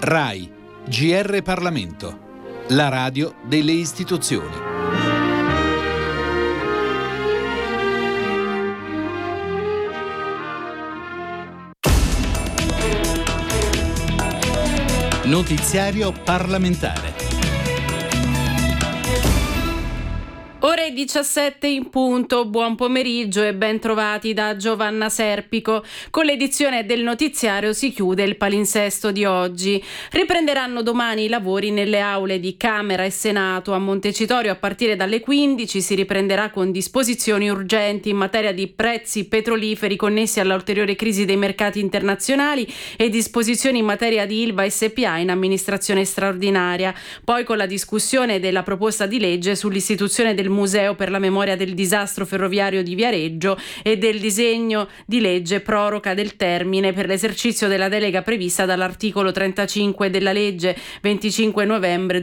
RAI, GR Parlamento, la radio delle istituzioni. Notiziario parlamentare. Ore 17 in punto, buon pomeriggio e ben trovati da Giovanna Serpico. Con l'edizione del notiziario si chiude il palinsesto di oggi. Riprenderanno domani i lavori nelle aule di Camera e Senato. A Montecitorio a partire dalle 15 si riprenderà con disposizioni urgenti in materia di prezzi petroliferi connessi alla ulteriore crisi dei mercati internazionali e disposizioni in materia di Ilva SpA in amministrazione straordinaria. Poi con la discussione della proposta di legge sull'istituzione del Museo per la memoria del disastro ferroviario di Viareggio e del disegno di legge proroga del termine per l'esercizio della delega prevista dall'articolo 35 della legge 25 novembre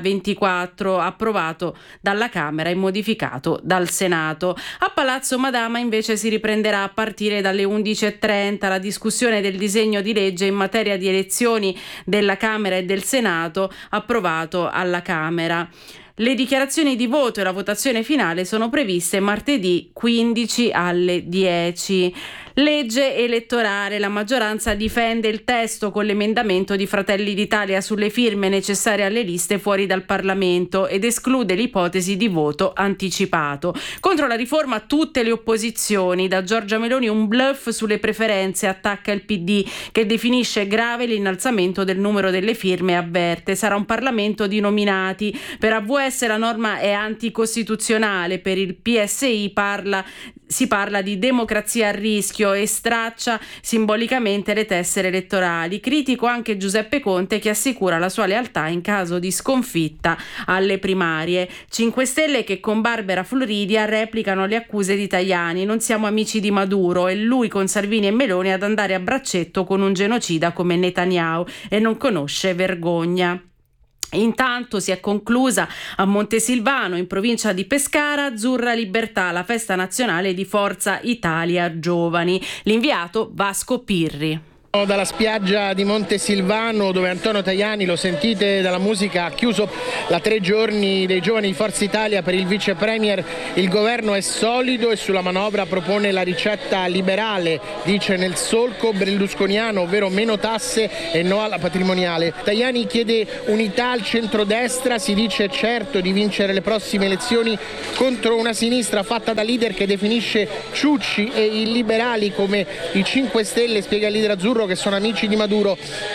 2024, approvato dalla Camera e modificato dal Senato. A Palazzo Madama invece si riprenderà a partire dalle 11.30 la discussione del disegno di legge in materia di elezioni della Camera e del Senato, approvato alla Camera. Le dichiarazioni di voto e la votazione finale sono previste martedì 15 alle 10. Legge elettorale. La maggioranza difende il testo con l'emendamento di Fratelli d'Italia sulle firme necessarie alle liste fuori dal Parlamento ed esclude l'ipotesi di voto anticipato. Contro la riforma tutte le opposizioni. Da Giorgia Meloni un bluff sulle preferenze, attacca il PD che definisce grave l'innalzamento del numero delle firme e avverte sarà un Parlamento di nominati. Per AVS la norma è anticostituzionale, per il PSI si parla di democrazia a rischio e straccia simbolicamente le tessere elettorali. Critico anche Giuseppe Conte che assicura la sua lealtà in caso di sconfitta alle primarie. 5 Stelle che con Barbara Floridia replicano le accuse di Tajani. Non siamo amici di Maduro e lui con Salvini e Meloni ad andare a braccetto con un genocida come Netanyahu e non conosce vergogna. Intanto si è conclusa a Montesilvano, in provincia di Pescara, Azzurra Libertà, la festa nazionale di Forza Italia Giovani. L'inviato Vasco Pirri. Dalla spiaggia di Montesilvano, dove Antonio Tajani, lo sentite dalla musica, ha chiuso la 3 giorni dei giovani di Forza Italia per il vice premier. Il governo è solido e sulla manovra propone la ricetta liberale, dice nel solco berlusconiano, ovvero meno tasse e no alla patrimoniale. Tajani chiede unità al centrodestra, si dice certo di vincere le prossime elezioni contro una sinistra fatta da leader che definisce ciucci e i liberali come i 5 Stelle, spiega il leader azzurro, che sono amici di Maduro.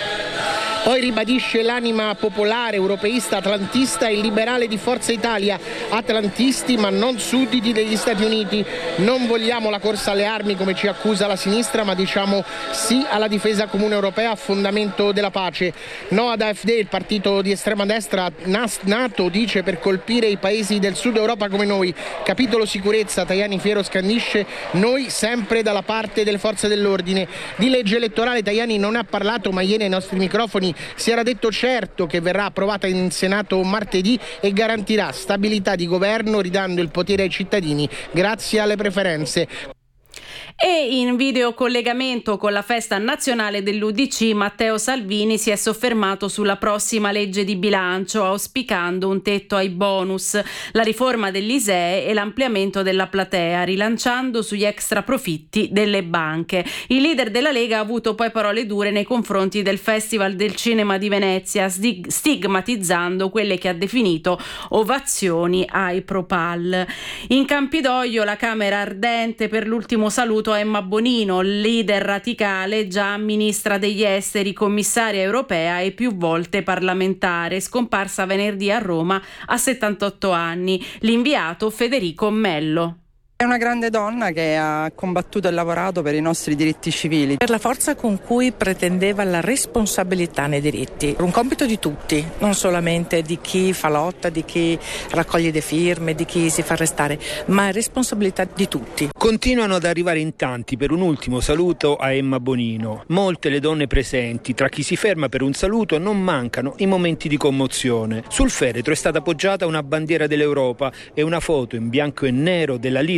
Poi ribadisce l'anima popolare, europeista, atlantista e liberale di Forza Italia. Atlantisti ma non sudditi degli Stati Uniti. Non vogliamo la corsa alle armi come ci accusa la sinistra, ma diciamo sì alla difesa comune europea a fondamento della pace. No ad AfD, il partito di estrema destra nato, dice, per colpire i paesi del sud Europa come noi. Capitolo sicurezza, Tajani fiero scandisce noi sempre dalla parte delle forze dell'ordine. Di legge elettorale Tajani non ha parlato, ma ieri ai nostri microfoni si era detto certo che verrà approvata in Senato martedì e garantirà stabilità di governo ridando il potere ai cittadini grazie alle preferenze. E in videocollegamento con la festa nazionale dell'UDC, Matteo Salvini si è soffermato sulla prossima legge di bilancio, auspicando un tetto ai bonus, la riforma dell'ISEE e l'ampliamento della platea, rilanciando sugli extra profitti delle banche. Il leader della Lega ha avuto poi parole dure nei confronti del Festival del Cinema di Venezia, stigmatizzando quelle che ha definito ovazioni ai Propal. In Campidoglio la Camera ardente per l'ultimo saluto a Emma Bonino, leader radicale, già ministra degli esteri, commissaria europea e più volte parlamentare, scomparsa venerdì a Roma a 78 anni. L'inviato Federico Mello. È una grande donna che ha combattuto e lavorato per i nostri diritti civili, per la forza con cui pretendeva la responsabilità nei diritti. Un compito di tutti, non solamente di chi fa lotta, di chi raccoglie le firme, di chi si fa arrestare, ma è responsabilità di tutti. Continuano ad arrivare in tanti per un ultimo saluto a Emma Bonino. Molte le donne presenti, tra chi si ferma per un saluto, non mancano i momenti di commozione. Sul feretro è stata appoggiata una bandiera dell'Europa e una foto in bianco e nero della leader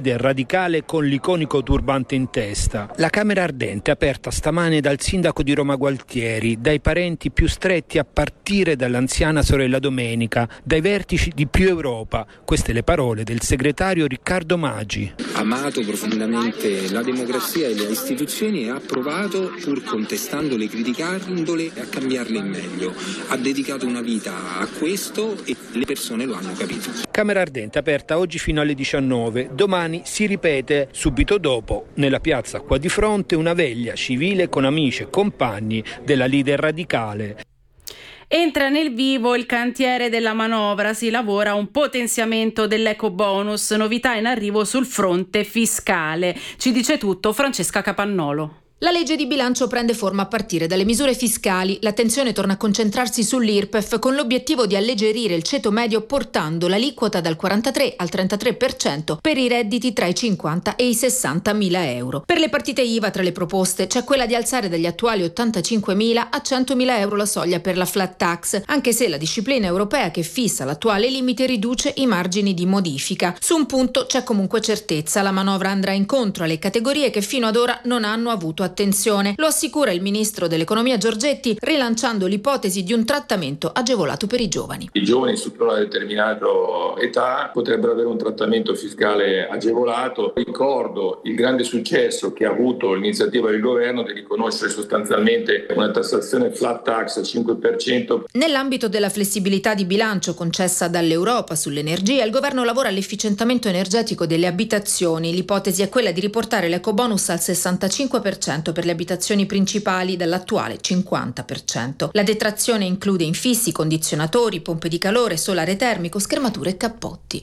leader radicale con l'iconico turbante in testa. La Camera Ardente aperta stamane dal sindaco di Roma Gualtieri, dai parenti più stretti a partire dall'anziana sorella Domenica, dai vertici di Più Europa. Queste le parole del segretario Riccardo Maggi. Amato profondamente la democrazia e le istituzioni e ha provato, pur contestandole, criticandole, a cambiarle in meglio. Ha dedicato una vita a questo e le persone lo hanno capito. Camera Ardente aperta oggi fino alle 19. Domani si ripete, subito dopo, nella piazza qua di fronte, una veglia civile con amici e compagni della leader radicale. Entra nel vivo il cantiere della manovra, si lavora a un potenziamento dell'ecobonus, novità in arrivo sul fronte fiscale. Ci dice tutto Francesca Capannolo. La legge di bilancio prende forma a partire dalle misure fiscali. L'attenzione torna a concentrarsi sull'IRPEF con l'obiettivo di alleggerire il ceto medio portando l'aliquota dal 43 al 33% per i redditi tra i 50 e i 60.000 euro. Per le partite IVA tra le proposte c'è quella di alzare dagli attuali 85.000 a 100.000 euro la soglia per la flat tax, anche se la disciplina europea che fissa l'attuale limite riduce i margini di modifica. Su un punto c'è comunque certezza: la manovra andrà incontro alle categorie che fino ad ora non hanno avuto attenzione. Lo assicura il ministro dell'economia Giorgetti, rilanciando l'ipotesi di un trattamento agevolato per i giovani. I giovani sotto una determinata età potrebbero avere un trattamento fiscale agevolato. Ricordo il grande successo che ha avuto l'iniziativa del governo di riconoscere sostanzialmente una tassazione flat tax al 5%. Nell'ambito della flessibilità di bilancio concessa dall'Europa sull'energia, il governo lavora all'efficientamento energetico delle abitazioni. L'ipotesi è quella di riportare l'ecobonus al 65% per le abitazioni principali dall'attuale 50%. La detrazione include infissi, condizionatori, pompe di calore, solare termico, schermature e cappotti.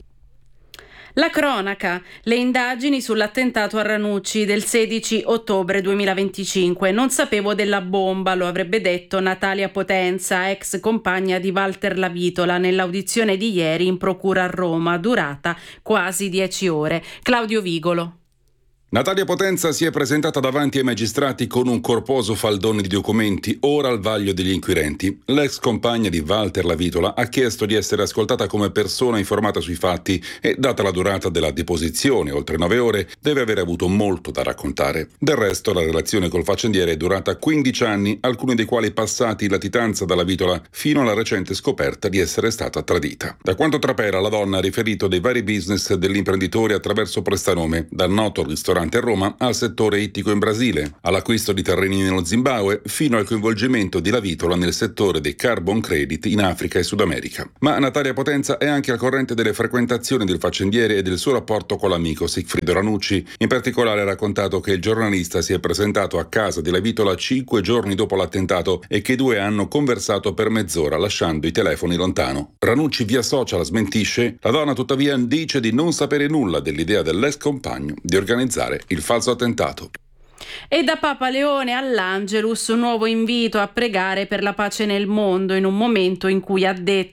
La cronaca, le indagini sull'attentato a Ranucci del 16 ottobre 2025. Non sapevo della bomba, lo avrebbe detto Natalia Potenza, ex compagna di Walter Lavitola, nell'audizione di ieri in procura a Roma, durata quasi 10 ore. Claudio Vigolo. Natalia Potenza si è presentata davanti ai magistrati con un corposo faldone di documenti, ora al vaglio degli inquirenti. L'ex compagna di Walter Lavitola ha chiesto di essere ascoltata come persona informata sui fatti e, data la durata della deposizione, oltre 9 ore, deve aver avuto molto da raccontare. Del resto, la relazione col faccendiere è durata 15 anni, alcuni dei quali passati in latitanza da Lavitola fino alla recente scoperta di essere stata tradita. Da quanto trapela, la donna ha riferito dei vari business dell'imprenditore attraverso prestanome, dal noto ristorante a Roma al settore ittico in Brasile, all'acquisto di terreni nello Zimbabwe, fino al coinvolgimento di Lavitola nel settore dei carbon credit in Africa e Sud America. Ma Natalia Potenza è anche al corrente delle frequentazioni del faccendiere e del suo rapporto con l'amico Sigfrido Ranucci. In particolare ha raccontato che il giornalista si è presentato a casa di Lavitola 5 giorni dopo l'attentato e che i due hanno conversato per mezz'ora lasciando i telefoni lontano. Ranucci via social smentisce, la donna tuttavia dice di non sapere nulla dell'idea dell'ex compagno di organizzare il falso attentato. E da Papa Leone all'Angelus un nuovo invito a pregare per la pace nel mondo in un momento in cui ha detto